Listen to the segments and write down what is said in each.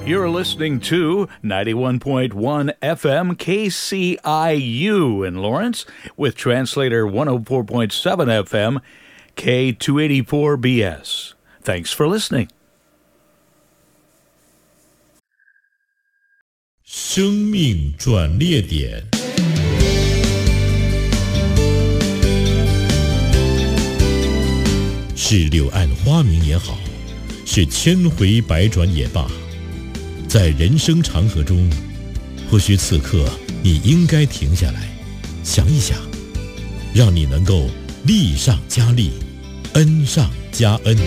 You're listening to 91.1 FM KCIU in Lawrence with translator 104.7 FM K284BS. Thanks for listening. 生命转捩点，是柳暗花明也好，是千回百转也罢，在人生长河中，或许此刻你应该停下来想一想，让你能够力上加力，恩上加恩。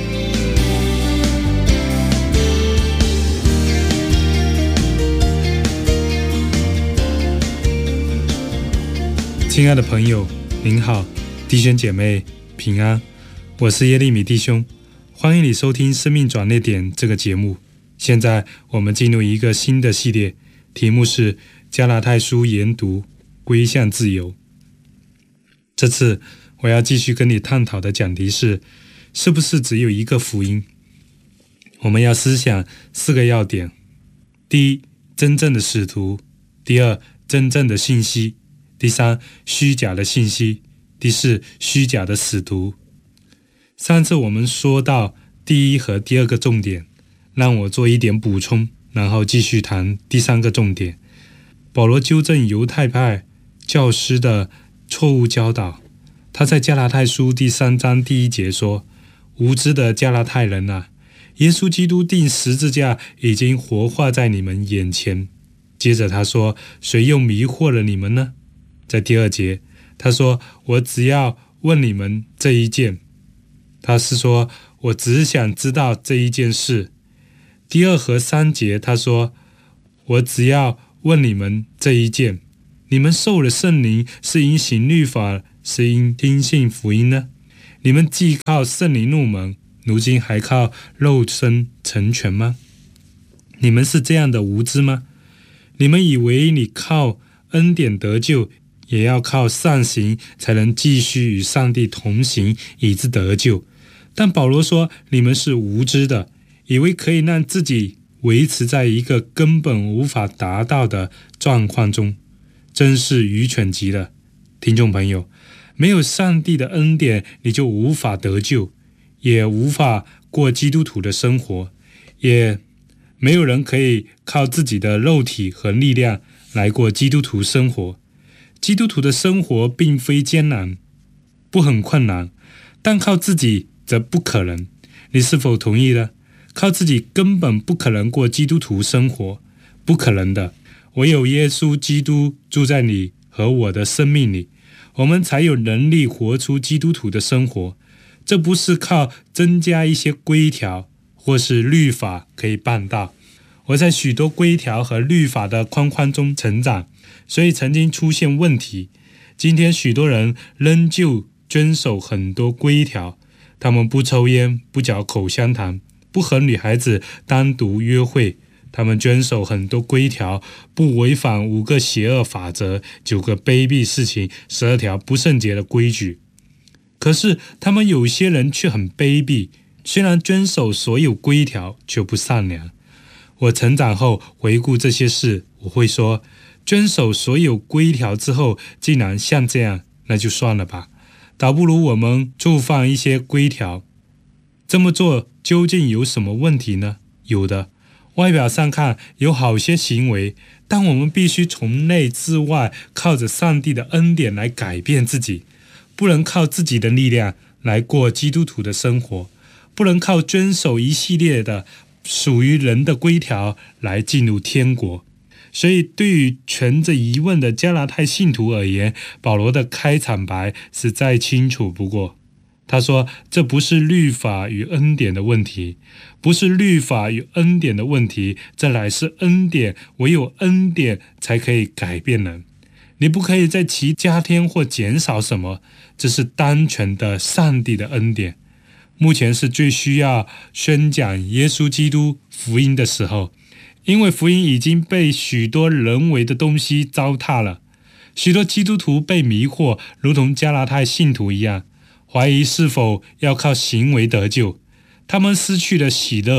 亲爱的朋友，您好，弟兄姐妹平安，我是耶利米弟兄，欢迎你收听生命转捩点这个节目。现在我们进入一个新的系列，题目是加拉太书研读，归向自由。这次我要继续跟你探讨的讲题是不是只有一个福音。我们要思想4个要点：第一，真正的使徒；第二，真正的信息；第三，虚假的信息；第四，虚假的使徒。上次我们说到第一和第二个重点，让我做一点补充，然后继续谈第3个重点。保罗纠正犹太派教师的错误教导。他在加拉太书第3章第1节说：无知的加拉太人啊，耶稣基督钉十字架已经活化在你们眼前。接着他说：谁又迷惑了你们呢？在第2节他说：我只要问你们这一件。他是说我只想知道这一件事。第2和3节他说：我只要问你们这一件，你们受了圣灵是因行律法，是因听信福音呢？你们既靠圣灵入门，如今还靠肉身成全吗？你们是这样的无知吗？你们以为你靠恩典得救，也要靠善行才能继续与上帝同行，以致得救。但保罗说你们是无知的，以为可以让自己维持在一个根本无法达到的状况中，真是愚蠢极了。听众朋友，没有上帝的恩典，你就无法得救，也无法过基督徒的生活，也没有人可以靠自己的肉体和力量来过基督徒生活。基督徒的生活并非艰难，不很困难，但靠自己则不可能。你是否同意呢？靠自己根本不可能过基督徒生活，不可能的。唯有耶稣基督住在你和我的生命里，我们才有能力活出基督徒的生活。这不是靠增加一些规条或是律法可以办到。我在许多规条和律法的框框中成长，所以曾经出现问题。今天许多人仍旧遵守很多规条，他们不抽烟，不嚼口香糖，不和女孩子单独约会，他们遵守很多规条，不违反5个邪恶法则、9个卑鄙事情、12条不圣洁的规矩。可是他们有些人却很卑鄙，虽然遵守所有规条，却不善良。我成长后回顾这些事，我会说，遵守所有规条之后竟然像这样，那就算了吧，倒不如我们触犯一些规条。这么做究竟有什么问题呢？有的，外表上看有好些行为，但我们必须从内至外靠着上帝的恩典来改变自己，不能靠自己的力量来过基督徒的生活，不能靠遵守一系列的属于人的规条来进入天国。所以对于存着疑问的加拉太信徒而言，保罗的开场白是再清楚不过。他说，这不是律法与恩典的问题，不是律法与恩典的问题，这乃是恩典，唯有恩典才可以改变人。你不可以在其加添或减少什么，这是单纯的上帝的恩典。目前是最需要宣讲耶稣基督福音的时候，因为福音已经被许多人为的东西糟蹋了。许多基督徒被迷惑，如同加拉太信徒一样，怀疑是否要靠行为得救。他们失去了喜乐，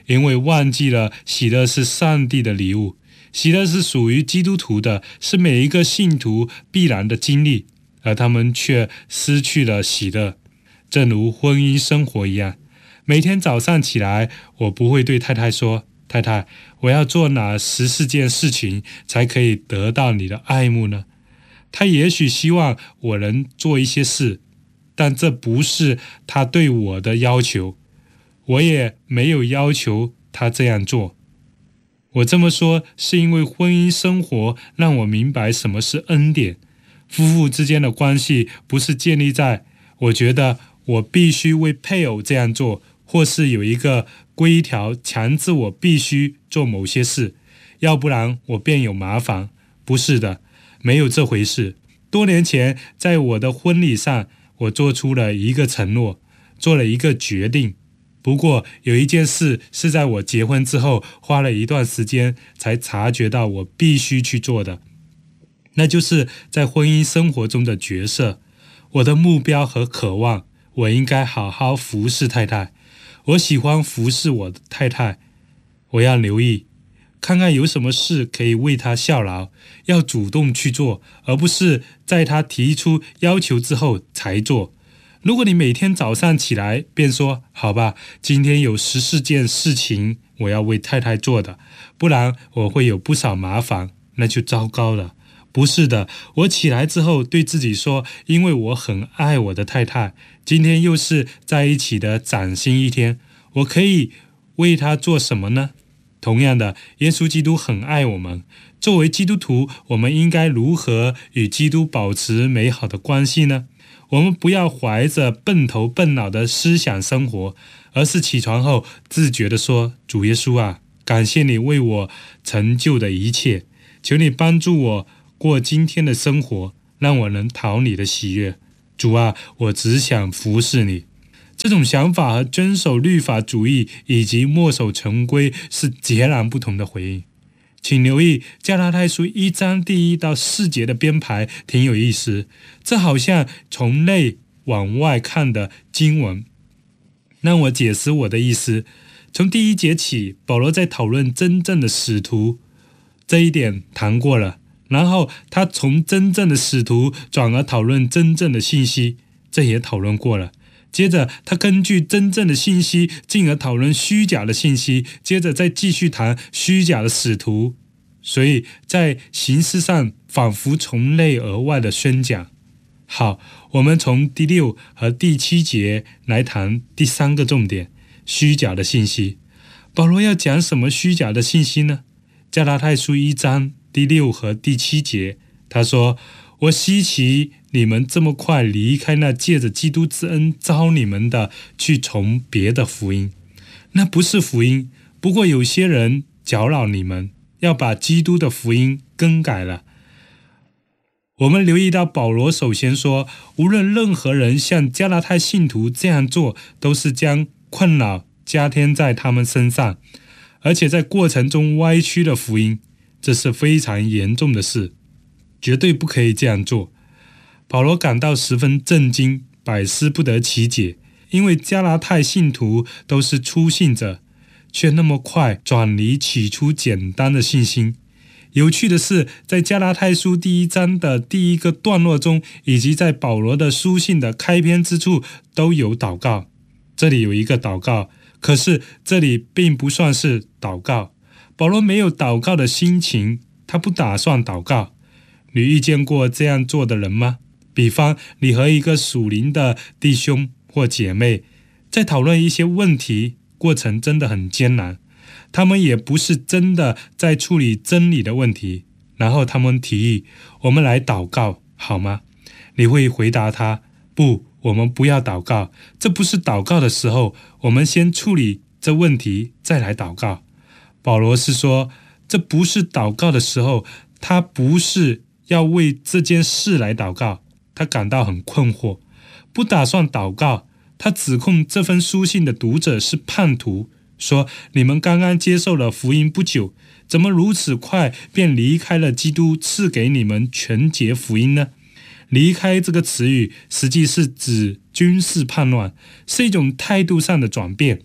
因为忘记了喜乐是上帝的礼物，喜乐是属于基督徒的，是每一个信徒必然的经历，而他们却失去了喜乐。正如婚姻生活一样，每天早上起来，我不会对太太说，太太，我要做哪14件事情才可以得到你的爱慕呢？她也许希望我能做一些事，但这不是她对我的要求，我也没有要求她这样做。我这么说是因为婚姻生活让我明白什么是恩典。夫妇之间的关系不是建立在我觉得我必须为配偶这样做，或是有一个规条强制我必须做某些事，要不然我便有麻烦。不是的，没有这回事。多年前在我的婚礼上，我做出了一个承诺，做了一个决定。不过有一件事是在我结婚之后花了一段时间才察觉到我必须去做的，那就是在婚姻生活中的角色。我的目标和渴望，我应该好好服侍太太。我喜欢服侍我的太太，我要留意看看有什么事可以为她效劳，要主动去做，而不是在她提出要求之后才做。如果你每天早上起来便说，好吧，今天有14件事情我要为太太做的，不然我会有不少麻烦，那就糟糕了。不是的，我起来之后对自己说，因为我很爱我的太太，今天又是在一起的崭新一天，我可以为她做什么呢？同样的，耶稣基督很爱我们，作为基督徒，我们应该如何与基督保持美好的关系呢？我们不要怀着笨头笨脑的思想生活，而是起床后自觉地说，主耶稣啊，感谢你为我成就的一切，求你帮助我过今天的生活，让我能讨你的喜悦。主啊，我只想服侍你。这种想法和遵守律法主义以及墨守成规是截然不同的回应。请留意加拉太书1章第1到4节的编排挺有意思，这好像从内往外看的经文。让我解释我的意思。从第1节起，保罗在讨论真正的使徒，这一点谈过了，然后他从真正的使徒转而讨论真正的信息，这也讨论过了。接着他根据真正的信息进而讨论虚假的信息，接着再继续谈虚假的使徒，所以在形式上仿佛从内而外的宣讲。好，我们从第6和第7节来谈第3个重点，虚假的信息。保罗要讲什么虚假的信息呢？加拉太书1章第6和第7节，他说，我稀奇你们这么快离开那借着基督之恩召你们的，去从别的福音。那不是福音，不过有些人搅扰你们，要把基督的福音更改了。我们留意到保罗首先说，无论任何人像加拉太信徒这样做，都是将困扰加添在他们身上，而且在过程中歪曲了福音，这是非常严重的事，绝对不可以这样做。保罗感到十分震惊，百思不得其解，因为加拉太信徒都是初信者，却那么快转离起初简单的信心。有趣的是，在加拉太书第1章的第1个段落中，以及在保罗的书信的开篇之处都有祷告。这里有一个祷告，可是这里并不算是祷告。保罗没有祷告的心情，他不打算祷告。你遇见过这样做的人吗？比方你和一个属灵的弟兄或姐妹在讨论一些问题，过程真的很艰难，他们也不是真的在处理真理的问题，然后他们提议，我们来祷告好吗？你会回答他，不，我们不要祷告，这不是祷告的时候，我们先处理这问题再来祷告。保罗是说，这不是祷告的时候，他不是要为这件事来祷告，他感到很困惑，不打算祷告。他指控这份书信的读者是叛徒，说你们刚刚接受了福音不久，怎么如此快便离开了基督赐给你们全节福音呢？离开这个词语实际是指军事叛乱，是一种态度上的转变。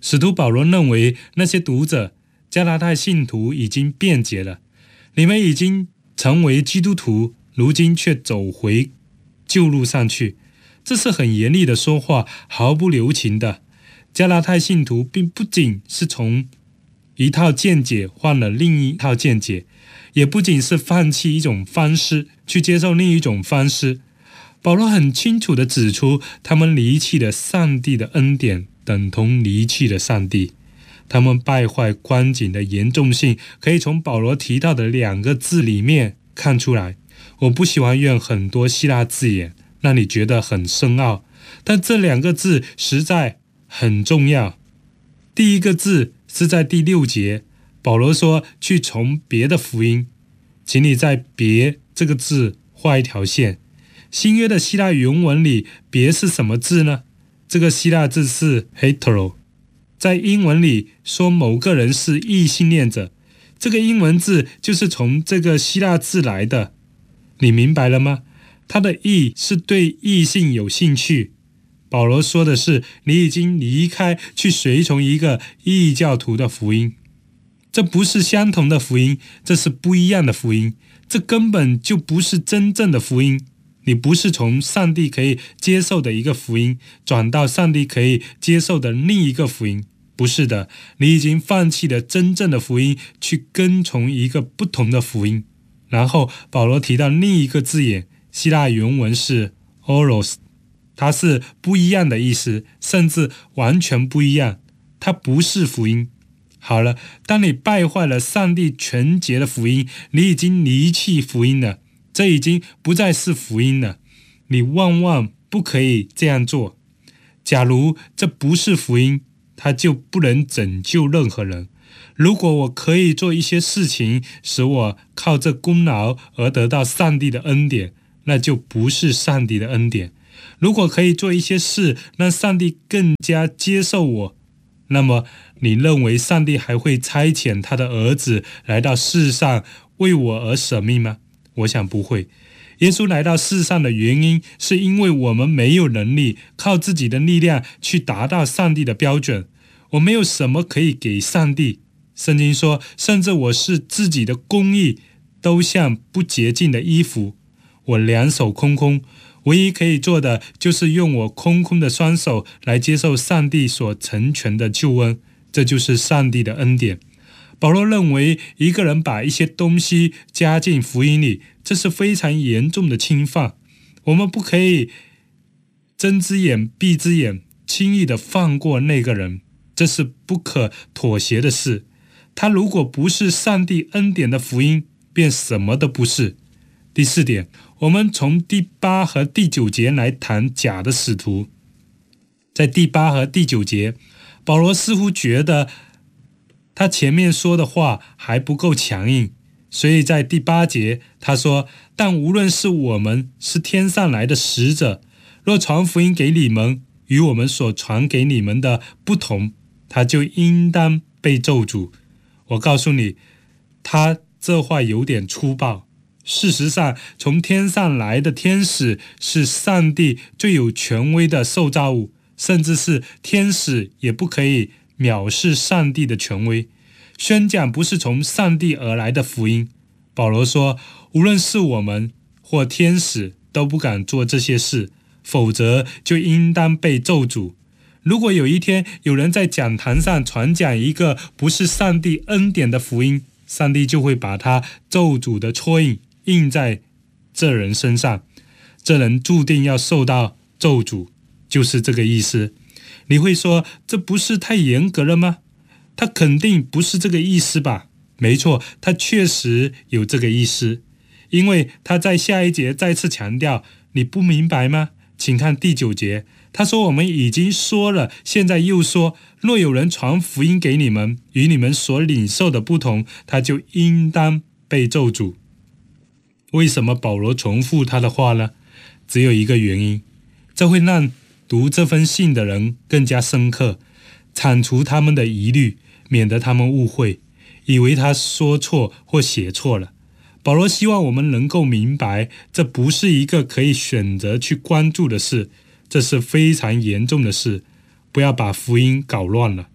使徒保罗认为那些读者加拉太信徒已经辩解了，你们已经成为基督徒，如今却走回旧路上去，这是很严厉的说话，毫不留情的。加拉太信徒并不仅是从一套见解换了另一套见解，也不仅是放弃一种方式去接受另一种方式。保罗很清楚地指出，他们离弃了上帝的恩典，等同离弃了上帝。他们败坏光景的严重性，可以从保罗提到的2个字里面看出来。我不喜欢用很多希腊字眼，让你觉得很深奥，但这2个字实在很重要。第一个字是在第6节，保罗说去从别的福音，请你在别这个字画一条线。新约的希腊原文里，别是什么字呢？这个希腊字是 hetero， 在英文里说某个人是异性恋者，这个英文字就是从这个希腊字来的。你明白了吗？它的异是对异性有兴趣。保罗说的是，你已经离开去随从一个异教徒的福音。这不是相同的福音，这是不一样的福音，这根本就不是真正的福音。你不是从上帝可以接受的一个福音转到上帝可以接受的另一个福音，不是的，你已经放弃了真正的福音，去跟从一个不同的福音。然后保罗提到另一个字眼，希腊原文是 oros， 它是不一样的意思，甚至完全不一样，它不是福音。好了，当你败坏了上帝全节的福音，你已经离弃福音了，这已经不再是福音了，你万万不可以这样做。假如这不是福音，它就不能拯救任何人。如果我可以做一些事情，使我靠这功劳而得到上帝的恩典，那就不是上帝的恩典。如果可以做一些事，让上帝更加接受我，那么你认为上帝还会差遣他的儿子来到世上为我而舍命吗？我想不会。耶稣来到世上的原因，是因为我们没有能力靠自己的力量去达到上帝的标准，我没有什么可以给上帝。圣经说，甚至我是自己的公义都像不洁净的衣服，我两手空空，唯一可以做的就是用我空空的双手来接受上帝所成全的救恩，这就是上帝的恩典。保罗认为，一个人把一些东西加进福音里，这是非常严重的侵犯。我们不可以睁只眼闭只眼，轻易的放过那个人，这是不可妥协的事。他如果不是上帝恩典的福音，便什么都不是。第4点，我们从第8和第9节来谈假的使徒。在第8和第9节，保罗似乎觉得他前面说的话还不够强硬，所以在第8节他说，但无论是我们是天上来的使者，若传福音给你们，与我们所传给你们的不同，他就应当被咒诅。我告诉你，他这话有点粗暴。事实上，从天上来的天使是上帝最有权威的受造物，甚至是天使也不可以藐视上帝的权威。宣讲不是从上帝而来的福音。保罗说，无论是我们或天使都不敢做这些事，否则就应当被咒诅。如果有一天有人在讲坛上传讲一个不是上帝恩典的福音，上帝就会把他咒诅的戳印在这人身上，这人注定要受到咒诅，就是这个意思。你会说，这不是太严格了吗？他肯定不是这个意思吧？没错，他确实有这个意思，因为他在下一节再次强调，你不明白吗？请看第9节，他说，我们已经说了，现在又说，若有人传福音给你们，与你们所领受的不同，他就应当被咒诅。为什么保罗重复他的话呢？只有一个原因，这会让读这封信的人更加深刻，铲除他们的疑虑，免得他们误会，以为他说错或写错了。保罗希望我们能够明白，这不是一个可以选择去关注的事，这是非常严重的事，不要把福音搞乱了。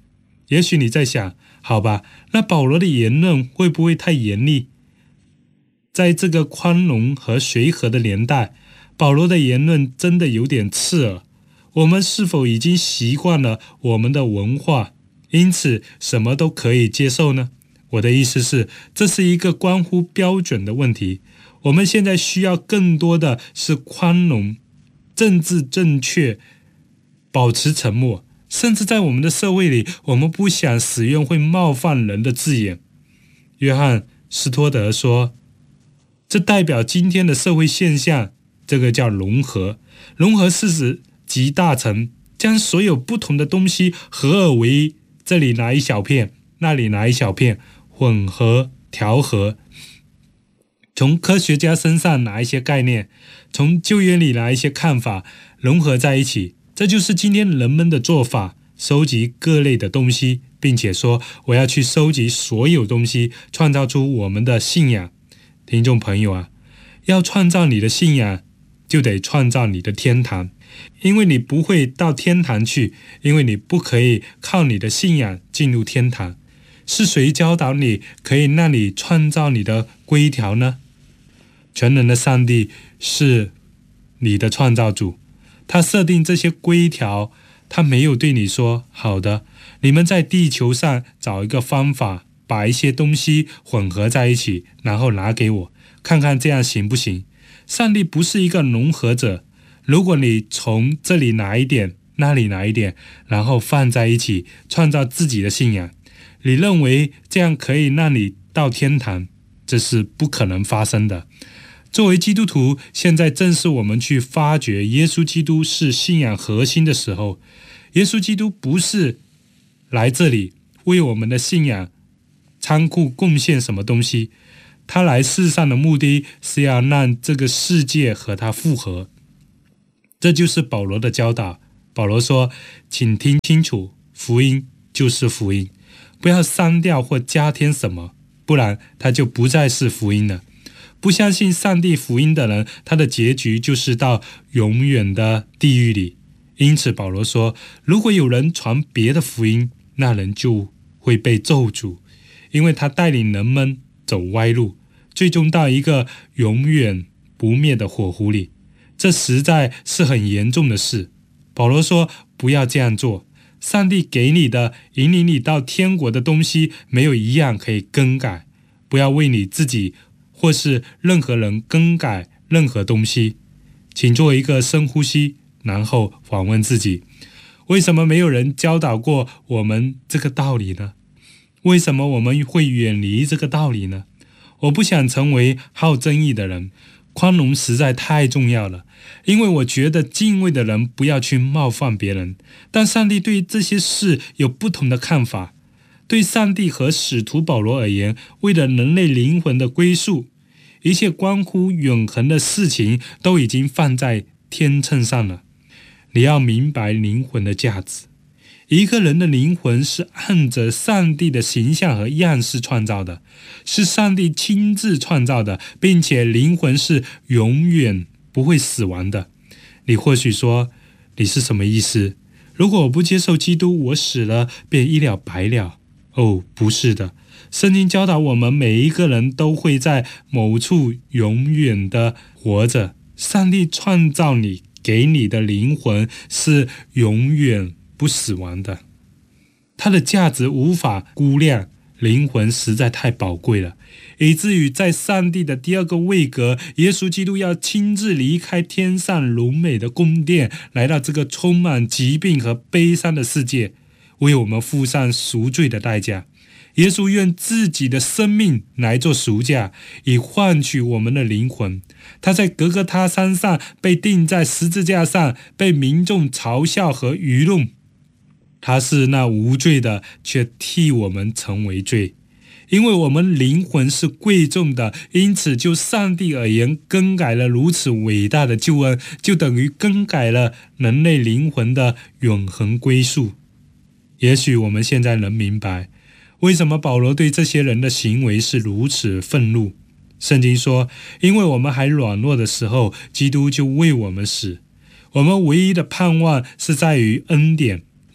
也许你在想，好吧，那保罗的言论会不会太严厉？在这个宽容和随和的年代，保罗的言论真的有点刺耳。我们是否已经习惯了我们的文化，因此什么都可以接受呢？我的意思是，这是一个关乎标准的问题。我们现在需要更多的是宽容、政治正确、保持沉默，甚至在我们的社会里，我们不想使用会冒犯人的字眼。约翰·斯托德说，这代表今天的社会现象，这个叫融合。融合是指集大成，将所有不同的东西合而为一，这里拿一小片，那里拿一小片，混合、调和。从科学家身上拿一些概念，从旧约里拿一些看法，融合在一起。这就是今天人们的做法，收集各类的东西，并且说我要去收集所有东西，创造出我们的信仰。听众朋友啊，要创造你的信仰，就得创造你的天堂，因为你不会到天堂去，因为你不可以靠你的信仰进入天堂。是谁教导你可以让你创造你的规条呢？全能的上帝是你的创造主，他设定这些规条，他没有对你说，好的，你们在地球上找一个方法，把一些东西混合在一起，然后拿给我，看看这样行不行。上帝不是一个融合者，如果你从这里拿一点，那里拿一点，然后放在一起，创造自己的信仰，你认为这样可以让你到天堂，这是不可能发生的。作为基督徒，现在正是我们去发掘耶稣基督是信仰核心的时候。耶稣基督不是来这里为我们的信仰仓库贡献什么东西，他来世上的目的是要让这个世界和他复合。这就是保罗的教导。保罗说，请听清楚，福音就是福音，不要删掉或加添什么，不然它就不再是福音了。不相信上帝福音的人，他的结局就是到永远的地狱里。因此保罗说，如果有人传别的福音，那人就会被咒诅，因为他带领人们走歪路，最终到一个永远不灭的火湖里。这实在是很严重的事。保罗说，不要这样做。上帝给你的引领你到天国的东西，没有一样可以更改。不要为你自己或是任何人更改任何东西。请做一个深呼吸，然后反问自己，为什么没有人教导过我们这个道理呢？为什么我们会远离这个道理呢？我不想成为好争议的人，宽容实在太重要了，因为我觉得敬畏的人不要去冒犯别人。但上帝对这些事有不同的看法。对上帝和使徒保罗而言，为了人类灵魂的归宿，一切关乎永恒的事情都已经放在天秤上了。你要明白灵魂的价值。一个人的灵魂是按着上帝的形象和样式创造的，是上帝亲自创造的，并且灵魂是永远不会死亡的。你或许说，你是什么意思？如果我不接受基督，我死了便一了百了。哦，不是的，圣经教导我们每一个人都会在某处永远的活着。上帝创造你，给你的灵魂是永远不死亡的，它的价值无法估量，灵魂实在太宝贵了，以至于在上帝的第二个位格，耶稣基督要亲自离开天上荣美的宫殿，来到这个充满疾病和悲伤的世界，为我们付上赎罪的代价。耶稣愿自己的生命来做赎价，以换取我们的灵魂。他在革革他山上被钉在十字架上，被民众嘲笑和愚弄。他是那无罪的，却替我们成为罪。因为我们灵魂是贵重的，因此就上帝而言，更改了如此伟大的救恩，就等于更改了人类灵魂的永恒归宿。也许我们现在能明白，为什么保罗对这些人的行为是如此愤怒。圣经说，因为我们还软弱的时候，基督就为我们死。我们唯一的盼望是在于恩典，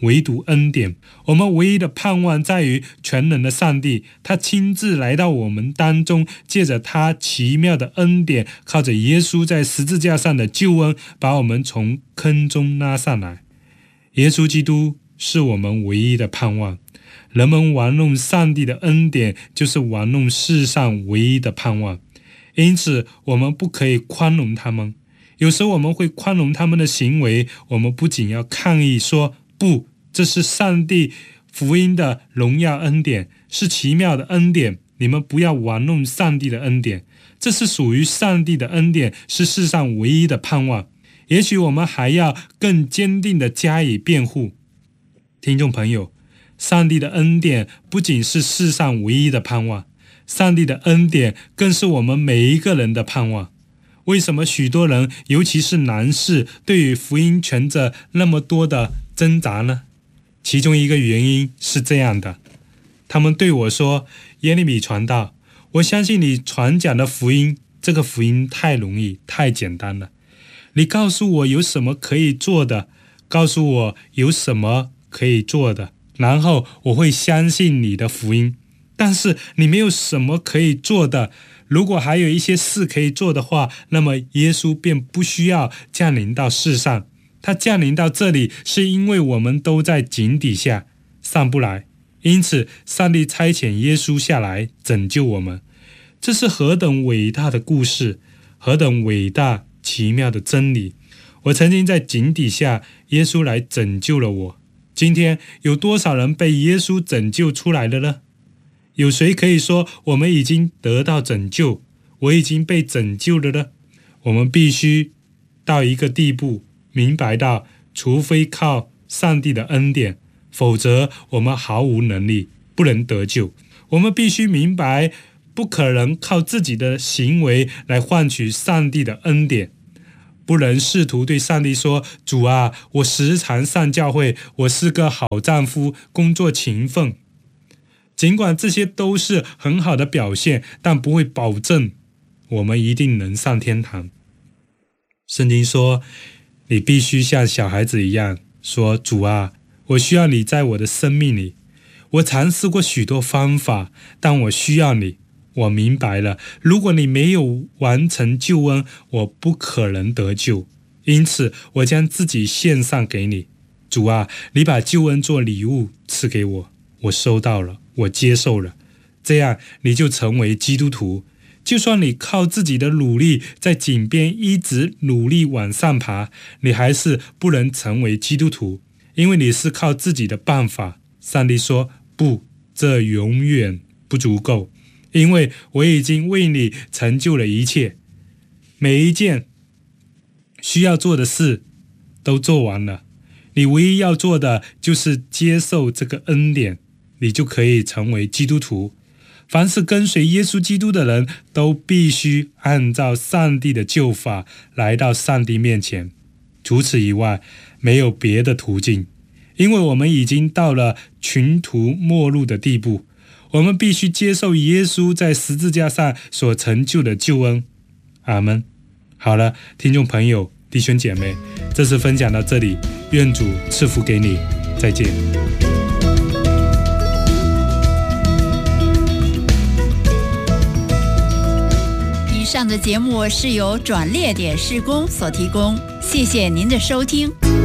唯独恩典。我们唯一的盼望在于全能的上帝，他亲自来到我们当中，借着他奇妙的恩典，靠着耶稣在十字架上的救恩，把我们从坑中拉上来。耶稣基督是我们唯一的盼望。人们玩弄上帝的恩典，就是玩弄世上唯一的盼望。因此我们不可以宽容他们。有时我们会宽容他们的行为，我们不仅要抗议说，不，这是上帝福音的荣耀恩典，是奇妙的恩典，你们不要玩弄上帝的恩典，这是属于上帝的恩典，是世上唯一的盼望。也许我们还要更坚定地加以辩护。听众朋友，上帝的恩典不仅是世上唯一的盼望，上帝的恩典更是我们每一个人的盼望。为什么许多人，尤其是男士，对于福音存着那么多的挣扎呢？其中一个原因是这样的，他们对我说，耶利米传道，我相信你传讲的福音，这个福音太容易，太简单了。你告诉我有什么可以做的，告诉我有什么可以做的，然后我会相信你的福音。但是你没有什么可以做的，如果还有一些事可以做的话，那么耶稣便不需要降临到世上。他降临到这里，是因为我们都在井底下，上不来，因此上帝差遣耶稣下来拯救我们。这是何等伟大的故事，何等伟大奇妙的真理。我曾经在井底下，耶稣来拯救了我。今天有多少人被耶稣拯救出来了呢？有谁可以说我们已经得到拯救，我已经被拯救了呢？我们必须到一个地步，明白到除非靠上帝的恩典，否则我们毫无能力，不能得救。我们必须明白，不可能靠自己的行为来换取上帝的恩典。不能试图对上帝说，主啊，我时常上教会，我是个好丈夫，工作勤奋。尽管这些都是很好的表现，但不会保证我们一定能上天堂。圣经说，你必须像小孩子一样说，主啊，我需要你在我的生命里。我尝试过许多方法，但我需要你。我明白了，如果你没有完成救恩，我不可能得救。因此我将自己献上给你。主啊，你把救恩做礼物赐给我，我收到了，我接受了。这样你就成为基督徒。就算你靠自己的努力在井边一直努力往上爬，你还是不能成为基督徒，因为你是靠自己的办法。上帝说，不，这永远不足够，因为我已经为你成就了一切，每一件需要做的事都做完了。你唯一要做的就是接受这个恩典，你就可以成为基督徒。凡是跟随耶稣基督的人，都必须按照上帝的救法来到上帝面前。除此以外，没有别的途径，因为我们已经到了穷途末路的地步。我们必须接受耶稣在十字架上所成就的救恩。阿们。好了，听众朋友，弟兄姐妹，这次分享到这里，愿主赐福给你，再见。 以上的节目是由转捩点事工所提供，谢谢您的收听。